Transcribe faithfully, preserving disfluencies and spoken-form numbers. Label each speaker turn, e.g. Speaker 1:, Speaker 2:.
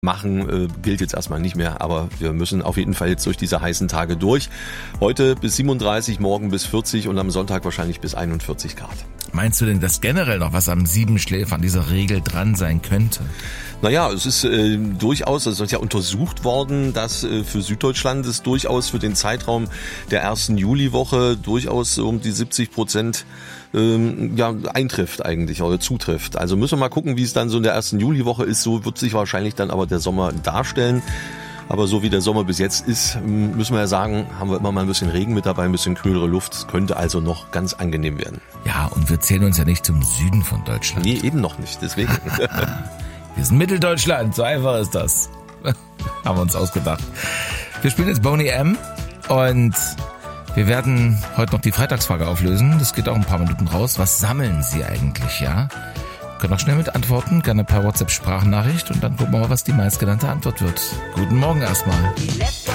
Speaker 1: machen, äh, gilt jetzt erstmal nicht mehr, aber wir müssen auf jeden Fall jetzt durch diese heißen Tage durch. Heute bis siebenunddreißig, morgen bis vierzig und am Sonntag wahrscheinlich bis einundvierzig Grad.
Speaker 2: Meinst du denn, dass generell noch was am Siebenschläfer an dieser Regel dran sein könnte?
Speaker 1: Naja, es ist äh, durchaus, es ist ja untersucht worden, dass äh, für Süddeutschland es durchaus für den Zeitraum der ersten Juliwoche durchaus um die siebzig Prozent ähm, ja, eintrifft eigentlich oder zutrifft. Also müssen wir mal gucken, wie es dann so in der ersten Juliwoche ist. So wird sich wahrscheinlich dann aber der Sommer darstellen. Aber so wie der Sommer bis jetzt ist, müssen wir ja sagen, haben wir immer mal ein bisschen Regen mit dabei, ein bisschen kühlere Luft. Es könnte also noch ganz angenehm werden.
Speaker 2: Ja, und wir zählen uns ja nicht zum Süden von Deutschland.
Speaker 1: Nee, eben noch nicht, deswegen.
Speaker 2: Wir sind Mitteldeutschland, so einfach ist das. Haben wir uns ausgedacht. Wir spielen jetzt Boney M. und wir werden heute noch die Freitagsfrage auflösen. Das geht auch ein paar Minuten raus. Was sammeln Sie eigentlich, ja? Können auch schnell mit antworten, gerne per WhatsApp-Sprachnachricht und dann gucken wir mal, was die meistgenannte Antwort wird. Guten Morgen erstmal.